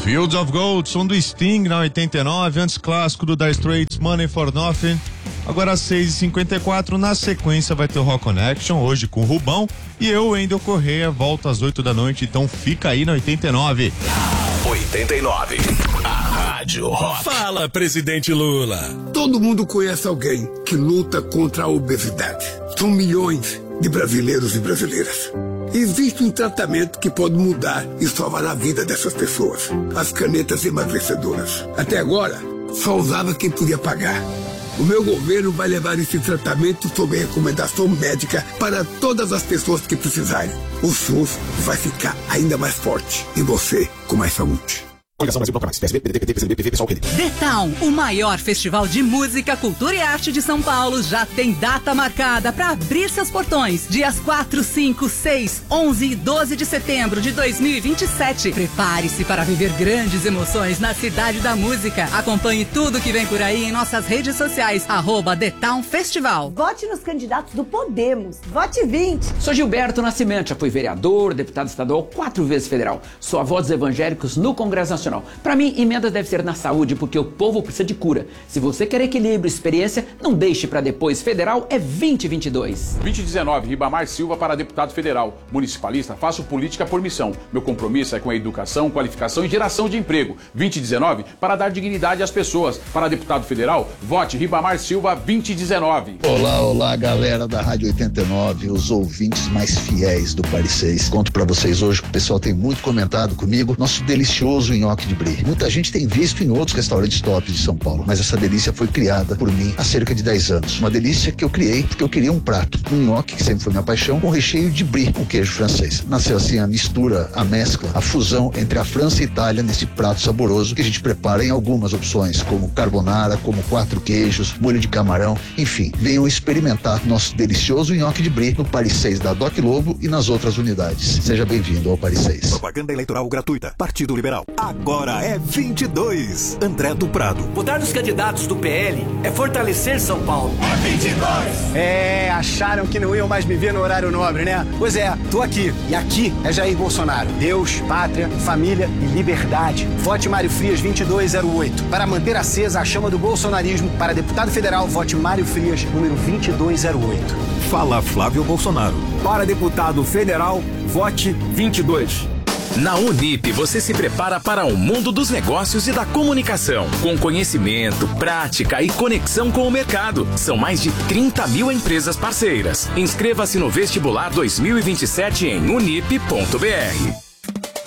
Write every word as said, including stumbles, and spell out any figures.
Fields of Gold, som do Sting na oitenta e nove, antes clássico do Dire Straits, Money for Nothing. Agora às seis e cinquenta e quatro, na sequência vai ter o Rock Connection, hoje com o Rubão. E eu, Wendel Correia, volto às oito da noite, então fica aí na oitenta e nove. oitenta e nove, a Rádio Rock. Fala, presidente Lula. Todo mundo conhece alguém que luta contra a obesidade. São milhões de brasileiros e brasileiras. Existe um tratamento que pode mudar e salvar a vida dessas pessoas. As canetas emagrecedoras. Até agora, só usava quem podia pagar. O meu governo vai levar esse tratamento sob recomendação médica para todas as pessoas que precisarem. O SUS vai ficar ainda mais forte e você com mais saúde. Coligação Brasil Bloco Mais, P S B, P D T, P S D, P V, Pessoal, P D. The Town, o maior festival de música, cultura e arte de São Paulo, já tem data marcada para abrir seus portões. Dias quatro, cinco, seis, onze e doze de setembro de dois mil e vinte e sete. Prepare-se para viver grandes emoções na Cidade da Música. Acompanhe tudo que vem por aí em nossas redes sociais, arroba The Town Festival. Vote nos candidatos do Podemos. Vote vinte. Sou Gilberto Nascimento, já fui vereador, deputado estadual, quatro vezes federal. Sou a voz dos evangélicos no Congresso Nacional. Para mim, emenda deve ser na saúde, porque o povo precisa de cura. Se você quer equilíbrio e experiência, não deixe para depois. Federal é vinte e vinte e dois. vinte e dezenove, Ribamar Silva para deputado federal. Municipalista, faço política por missão. Meu compromisso é com a educação, qualificação e geração de emprego. vinte e dezenove, para dar dignidade às pessoas. Para deputado federal, vote Ribamar Silva vinte e dezenove. Olá, olá, galera da Rádio oitenta e nove, os ouvintes mais fiéis do Paris seis. Conto para vocês hoje que o pessoal tem muito comentado comigo, nosso delicioso nhoque de brie. Muita gente tem visto em outros restaurantes tops de São Paulo, mas essa delícia foi criada por mim há cerca de dez anos. Uma delícia que eu criei porque eu queria um prato, um nhoque, que sempre foi minha paixão, com recheio de brie, com queijo francês. Nasceu assim a mistura, a mescla, a fusão entre a França e a Itália nesse prato saboroso que a gente prepara em algumas opções, como carbonara, como quatro queijos, molho de camarão, enfim. Venham experimentar nosso delicioso nhoque de brie no Paris seis da Doc Lobo e nas outras unidades. Seja bem-vindo ao Paris seis. Propaganda eleitoral gratuita. Partido Liberal. Agora é vinte e dois. André do Prado. Votar nos candidatos do P L é fortalecer São Paulo. É vinte e dois. É, acharam que não iam mais me ver no horário nobre, né? Pois é, tô aqui. E aqui é Jair Bolsonaro. Deus, pátria, família e liberdade. Vote Mário Frias vinte e dois zero oito. Para manter acesa a chama do bolsonarismo, para deputado federal, vote Mário Frias, número vinte e dois zero oito. Fala Flávio Bolsonaro. Para deputado federal, vote vinte e dois. Na Unip, você se prepara para o mundo dos negócios e da comunicação, com conhecimento, prática e conexão com o mercado. São mais de trinta mil empresas parceiras. Inscreva-se no vestibular dois mil e vinte e sete em unip ponto br.